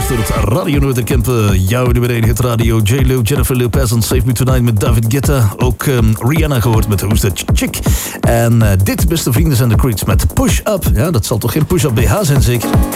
geluisterd. Radio Noorderkamp, jouw nummer 1 hit radio. J-Lo, Jennifer Lopez en Save Me Tonight met David Guetta. Ook Rihanna gehoord met Who's That Chick. En dit, beste vrienden, zijn de Creeds met Push Up. Ja, dat zal toch geen Push Up BH zijn, zeker?